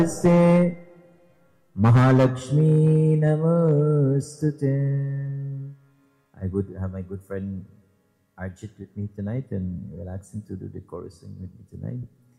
Namaste Mahalakshmi Namostute. I would have my good friend Arjit with me tonight and relaxing to do the chorusing with me tonight.